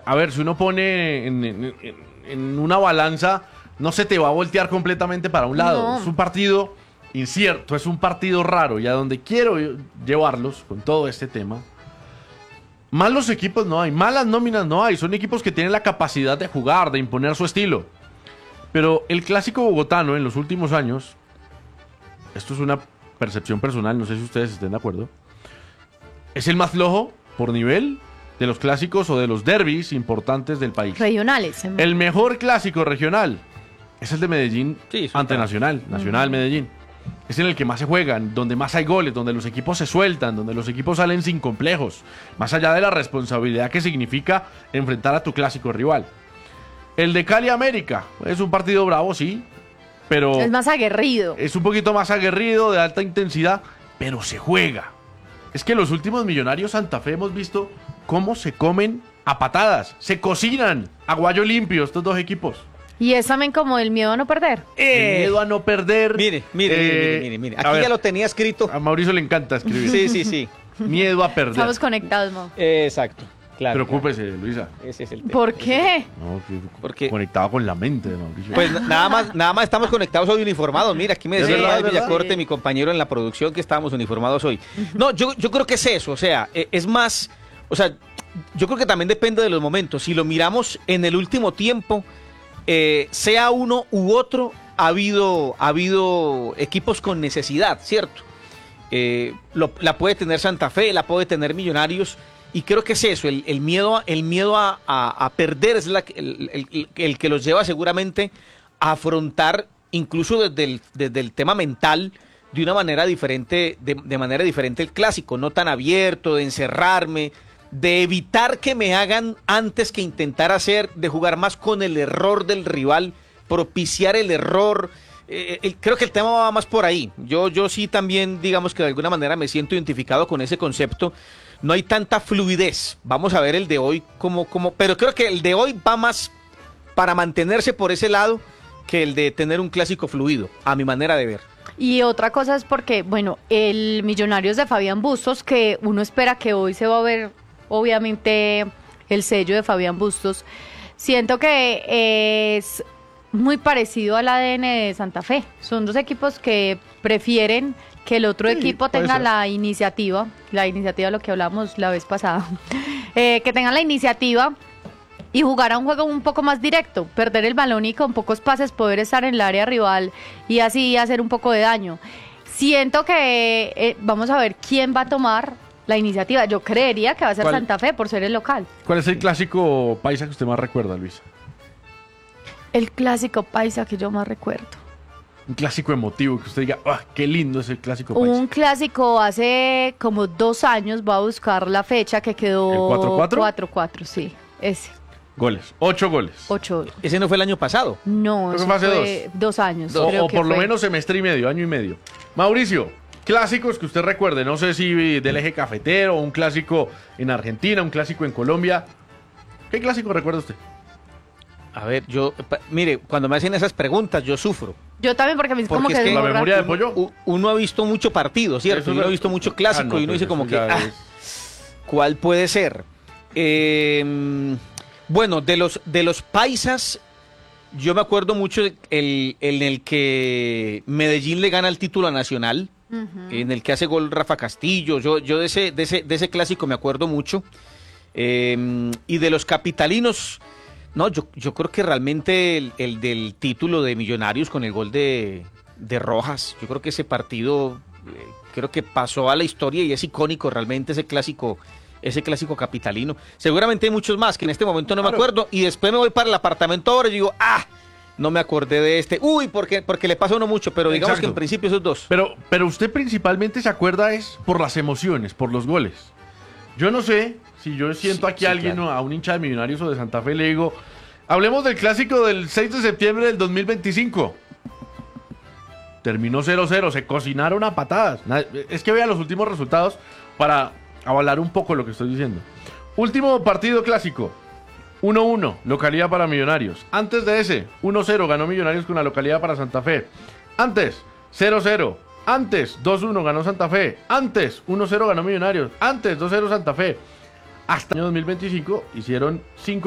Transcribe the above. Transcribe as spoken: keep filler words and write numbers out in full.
a ver, si uno pone en, en, en, en una balanza, no se te va a voltear completamente para un lado. No. Es un partido incierto, es un partido raro. Y a donde quiero llevarlos con todo este tema, malos equipos no hay, malas nóminas no hay. Son equipos que tienen la capacidad de jugar, de imponer su estilo. Pero el clásico bogotano en los últimos años, esto es una percepción personal, no sé si ustedes estén de acuerdo, es el más flojo por nivel de los clásicos o de los derbis importantes del país. Regionales. El mejor clásico regional es el de Medellín Sí, ante claro. Nacional, Nacional Medellín. Es en el que más se juegan, donde más hay goles, donde los equipos se sueltan, donde los equipos salen sin complejos, más allá de la responsabilidad que significa enfrentar a tu clásico rival. El de Cali América es un partido bravo, sí, pero Es más aguerrido. es un poquito más aguerrido, de alta intensidad, pero se juega. Es que en los últimos Millonarios Santa Fe hemos visto cómo se comen a patadas, se cocinan a guayo limpio estos dos equipos. Y es también como el miedo a no perder. El miedo a no perder. Mire, mire, Eh, mire, mire, mire. a Aquí ver, ya lo tenía escrito. A Mauricio le encanta escribir. Sí, sí, sí. Miedo a perder. Estamos conectados, Mo. Exacto. Claro. Preocúpese, Luisa. claro. Ese es el tema. ¿Por qué? No, que- Porque- conectado con la mente de Mauricio. Pues nada más, nada más estamos conectados hoy uniformados. Mira, aquí me Es decía verdad, Ismael es verdad. Villacorte, Sí. mi compañero en la producción, que estábamos uniformados hoy. No, yo, yo creo que es eso, o sea, eh, es más, o sea, yo creo que también depende de los momentos. Si lo miramos en el último tiempo, eh, sea uno u otro, ha habido, ha habido equipos con necesidad, ¿cierto? Eh, lo- la puede tener Santa Fe, la puede tener Millonarios. Y creo que es eso, el, el miedo, a- el miedo a, a- a perder es la, que- el, el- el que los lleva seguramente a afrontar, incluso desde el, desde el tema mental, de una manera diferente, de, de manera diferente el clásico, no tan abierto, de encerrarme, de evitar que me hagan antes que intentar hacer, de jugar más con el error del rival, propiciar el error. Eh, el- creo que el tema va más por ahí. Yo, yo sí también, digamos que de alguna manera me siento identificado con ese concepto. No hay tanta fluidez. Vamos a ver el de hoy como, como, pero creo que el de hoy va más para mantenerse por ese lado que el de tener un clásico fluido, a mi manera de ver. Y otra cosa es porque, bueno, el Millonarios de Fabián Bustos, que uno espera que hoy se va a ver, obviamente, el sello de Fabián Bustos, siento que es muy parecido al A D N de Santa Fe. Son dos equipos que prefieren que el otro Sí, equipo puede tenga ser. la iniciativa, la iniciativa de lo que hablamos la vez pasada, eh, que tengan la iniciativa y jugar a un juego un poco más directo, perder el balón y con pocos pases poder estar en el área rival y así hacer un poco de daño. Siento que eh, vamos a ver quién va a tomar la iniciativa. Yo creería que va a ser ¿Cuál? Santa Fe por ser el local. ¿Cuál es el clásico paisa que usted más recuerda, Luisa? El clásico paisa que yo más recuerdo. Un clásico emotivo que usted diga, ¡ah, qué lindo es el clásico paisa! Un clásico hace como dos años, voy a buscar la fecha que quedó... ¿El cuatro cuatro? cuatro cuatro, sí, ese, Goles, ocho goles. ocho. Ese no fue el año pasado. No, Creo que eso fue hace fue dos años. O, creo o que por lo fue. menos semestre y medio, año y medio. Mauricio, clásicos que usted recuerde, no sé si del eje cafetero, un clásico en Argentina, un clásico en Colombia. ¿Qué clásico recuerda usted? A ver, yo, pa- mire, cuando me hacen esas preguntas, yo sufro. Yo también, porque a mí es como Porque que es que se la borra. memoria de pollo. U- Uno ha visto mucho partido, ¿cierto? Eso Y uno es- ha visto mucho clásico Ah, no, y uno pues dice eso como que, ya ah, es- ¿cuál puede ser? Eh, bueno, de los, de los paisas, yo me acuerdo mucho de el, en el que Medellín le gana el título a Nacional, Ujú. en el que hace gol Rafa Castillo. Yo, yo de, ese, de, ese, de ese clásico me acuerdo mucho. Eh, y de los capitalinos, no, yo, yo creo que realmente el, el del título de Millonarios con el gol de, de Rojas, yo creo que ese partido eh, creo que pasó a la historia y es icónico realmente ese clásico, ese clásico capitalino. Seguramente hay muchos más que en este momento no me Claro. acuerdo y después me voy para el apartamento ahora y digo, ah, no me acordé de este. Uy, porque, porque le pasa a uno mucho, pero digamos Exacto. que en principio esos dos. Pero, pero usted principalmente se acuerda es por las emociones, por los goles. Yo no sé si yo siento Sí, aquí sí, a alguien, claro. a un hincha de Millonarios o de Santa Fe, le digo, hablemos del clásico del seis de septiembre del dos mil veinticinco. Terminó cero cero, se cocinaron a patadas. Na- Es que vea los últimos resultados para avalar un poco lo que estoy diciendo. Último partido clásico, uno uno, localidad para Millonarios. Antes de ese, uno cero, ganó Millonarios con la localidad para Santa Fe. Antes, cero cero. Antes, dos uno, ganó Santa Fe. Antes, uno cero, ganó Millonarios. Antes, dos cero, Santa Fe. Hasta el año dos mil veinticinco hicieron cinco